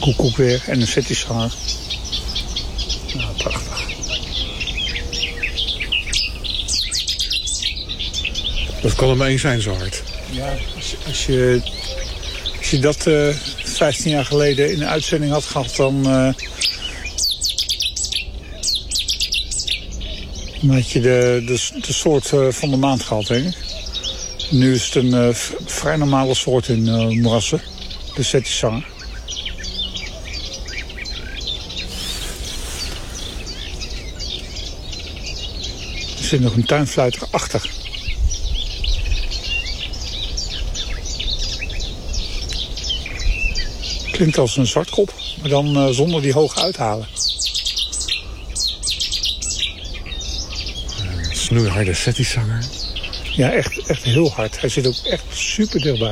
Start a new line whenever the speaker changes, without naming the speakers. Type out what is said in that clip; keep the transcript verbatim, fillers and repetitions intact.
koekoek weer en een settisanger. Nou, prachtig.
Dat kan er maar één zijn, zo hard.
Ja, als, als, je, als je dat uh, vijftien jaar geleden in een uitzending had gehad, dan, uh, dan had je de, de, de soort uh, van de maand gehad, denk ik. Nu is het een uh, vrij normale soort in uh, moerassen, de settisanger. Er zit nog een tuinfluiter achter. Klinkt als een zwartkop, maar dan uh, zonder die hoog uithalen.
Een snoeiharde settisanger.
Ja, echt, echt heel hard. Hij zit ook echt super dichtbij.